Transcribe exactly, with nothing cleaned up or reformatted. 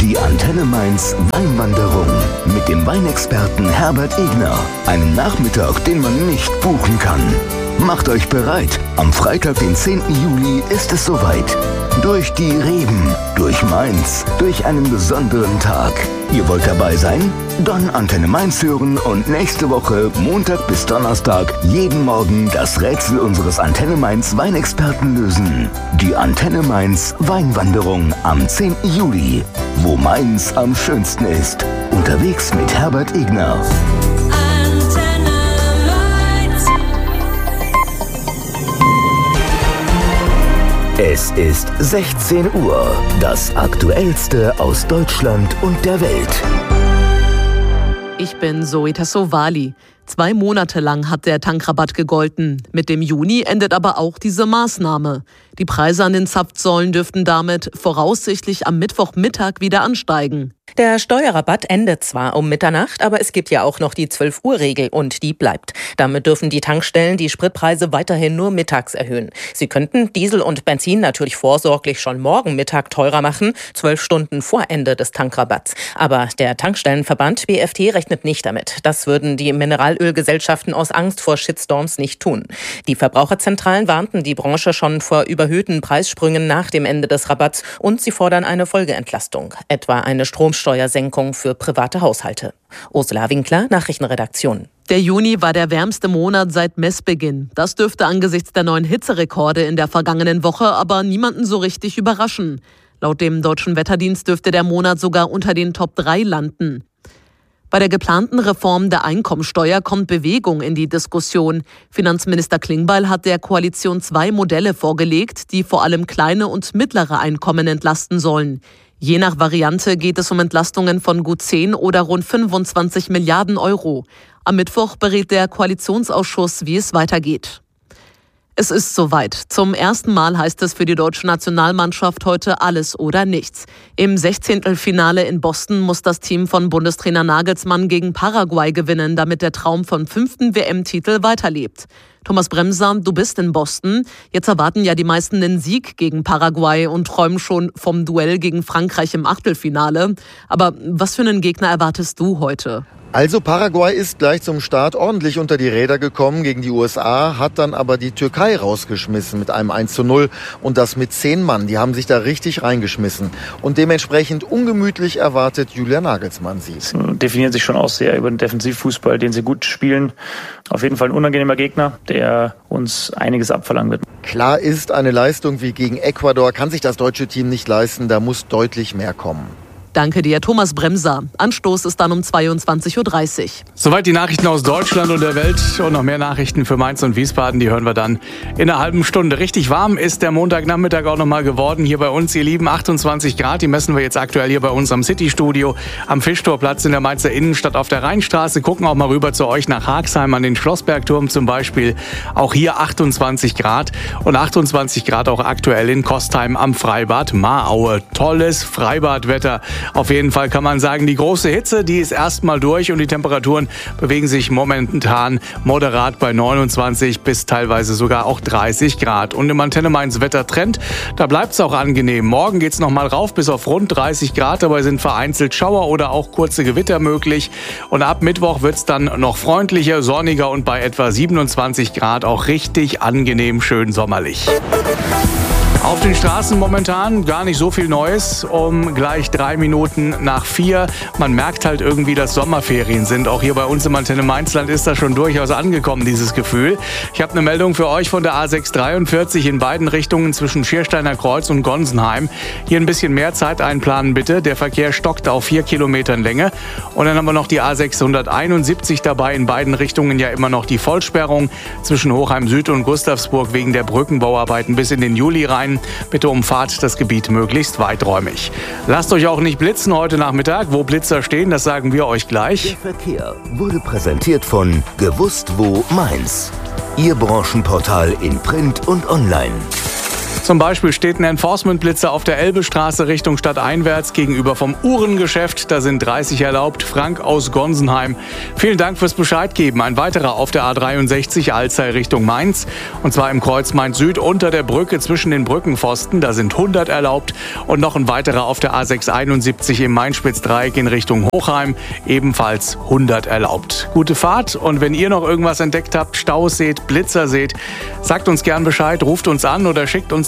Die Antenne Mainz Weinwanderung mit dem Weinexperten Herbert Egner. Einen Nachmittag, den man nicht buchen kann. Macht euch bereit, am Freitag, den zehnten Juli, ist es soweit. Durch die Reben, durch Mainz, durch einen besonderen Tag. Ihr wollt dabei sein? Dann Antenne Mainz hören und nächste Woche, Montag bis Donnerstag, jeden Morgen das Rätsel unseres Antenne Mainz Weinexperten lösen. Die Antenne Mainz Weinwanderung am zehnten Juli, wo Mainz am schönsten ist. Unterwegs mit Herbert Egner. Es ist sechzehn Uhr. Das Aktuellste aus Deutschland und der Welt. Ich bin Zoe Tassovali. Zwei Monate lang hat der Tankrabatt gegolten. Mit dem Juni endet aber auch diese Maßnahme. Die Preise an den Zapfsäulen dürften damit voraussichtlich am Mittwochmittag wieder ansteigen. Der Steuerrabatt endet zwar um Mitternacht, aber es gibt ja auch noch die zwölf Uhr Regel und die bleibt. Damit dürfen die Tankstellen die Spritpreise weiterhin nur mittags erhöhen. Sie könnten Diesel und Benzin natürlich vorsorglich schon morgen Mittag teurer machen, zwölf Stunden vor Ende des Tankrabatts. Aber der Tankstellenverband B F T rechnet nicht damit. Das würden die Mineralölgesellschaften aus Angst vor Shitstorms nicht tun. Die Verbraucherzentralen warnten die Branche schon vor überhöhten Preissprüngen nach dem Ende des Rabatts und sie fordern eine Folgeentlastung, etwa eine Stromsteuersenkung für private Haushalte. Ursula Winkler, Nachrichtenredaktion. Der Juni war der wärmste Monat seit Messbeginn. Das dürfte angesichts der neuen Hitzerekorde in der vergangenen Woche aber niemanden so richtig überraschen. Laut dem Deutschen Wetterdienst dürfte der Monat sogar unter den Top drei landen. Bei der geplanten Reform der Einkommensteuer kommt Bewegung in die Diskussion. Finanzminister Klingbeil hat der Koalition zwei Modelle vorgelegt, die vor allem kleine und mittlere Einkommen entlasten sollen. Je nach Variante geht es um Entlastungen von gut zehn oder rund fünfundzwanzig Milliarden Euro. Am Mittwoch berät der Koalitionsausschuss, wie es weitergeht. Es ist soweit. Zum ersten Mal heißt es für die deutsche Nationalmannschaft heute alles oder nichts. Im Sechzehntelfinale in Boston muss das Team von Bundestrainer Nagelsmann gegen Paraguay gewinnen, damit der Traum vom fünften W M-Titel weiterlebt. Thomas Bremser, du bist in Boston. Jetzt erwarten ja die meisten den Sieg gegen Paraguay und träumen schon vom Duell gegen Frankreich im Achtelfinale. Aber was für einen Gegner erwartest du heute? Also Paraguay ist gleich zum Start ordentlich unter die Räder gekommen gegen die U S A, hat dann aber die Türkei rausgeschmissen mit einem eins zu null und das mit zehn Mann. Die haben sich da richtig reingeschmissen und dementsprechend ungemütlich erwartet Julian Nagelsmann sie. Sie definieren sich schon auch sehr über den Defensivfußball, den sie gut spielen. Auf jeden Fall ein unangenehmer Gegner, der uns einiges abverlangen wird. Klar ist, eine Leistung wie gegen Ecuador kann sich das deutsche Team nicht leisten, da muss deutlich mehr kommen. Danke dir, Thomas Bremser. Anstoß ist dann um zweiundzwanzig Uhr dreißig. Soweit die Nachrichten aus Deutschland und der Welt. Und noch mehr Nachrichten für Mainz und Wiesbaden, die hören wir dann in einer halben Stunde. Richtig warm ist der Montagnachmittag auch noch mal geworden hier bei uns, ihr Lieben. achtundzwanzig Grad, die messen wir jetzt aktuell hier bei uns am City-Studio, am Fischtorplatz in der Mainzer Innenstadt auf der Rheinstraße. Gucken auch mal rüber zu euch nach Haagsheim an den Schlossbergturm zum Beispiel. Auch hier achtundzwanzig Grad und achtundzwanzig Grad auch aktuell in Kostheim am Freibad Mahraue. Tolles Freibadwetter. Auf jeden Fall kann man sagen, die große Hitze, die ist erstmal durch und die Temperaturen bewegen sich momentan moderat bei neunundzwanzig bis teilweise sogar auch dreißig Grad. Und im Antenne Mainz Wettertrend, da bleibt es auch angenehm. Morgen geht es nochmal rauf bis auf rund dreißig Grad, dabei sind vereinzelt Schauer oder auch kurze Gewitter möglich. Und ab Mittwoch wird es dann noch freundlicher, sonniger und bei etwa siebenundzwanzig Grad auch richtig angenehm schön sommerlich. Auf den Straßen momentan gar nicht so viel Neues, um gleich drei Minuten nach vier. Man merkt halt irgendwie, dass Sommerferien sind. Auch hier bei uns im Antenne Mainzland ist das schon durchaus angekommen, dieses Gefühl. Ich habe eine Meldung für euch von der A sechs dreiundvierzig in beiden Richtungen zwischen Schiersteiner Kreuz und Gonsenheim. Hier ein bisschen mehr Zeit einplanen bitte. Der Verkehr stockt auf vier Kilometern Länge. Und dann haben wir noch die A sechshunderteinundsiebzig dabei. In beiden Richtungen ja immer noch die Vollsperrung zwischen Hochheim Süd und Gustavsburg wegen der Brückenbauarbeiten bis in den Juli rein. Bitte umfahrt das Gebiet möglichst weiträumig. Lasst euch auch nicht blitzen heute Nachmittag. Wo Blitzer stehen, das sagen wir euch gleich. Der Verkehr wurde präsentiert von Gewusst wo Mainz. Ihr Branchenportal in Print und Online. Zum Beispiel steht ein Enforcement-Blitzer auf der Elbestraße Richtung stadteinwärts gegenüber vom Uhrengeschäft. Da sind dreißig erlaubt. Frank aus Gonsenheim. Vielen Dank fürs Bescheid geben. Ein weiterer auf der A dreiundsechzig Alzey Richtung Mainz. Und zwar im Kreuz Mainz Süd unter der Brücke zwischen den Brückenpfosten. Da sind hundert erlaubt. Und noch ein weiterer auf der A sechshunderteinundsiebzig im Main-Spitz-Dreieck in Richtung Hochheim. Ebenfalls hundert erlaubt. Gute Fahrt. Und wenn ihr noch irgendwas entdeckt habt, Staus seht, Blitzer seht, sagt uns gern Bescheid, ruft uns an oder schickt uns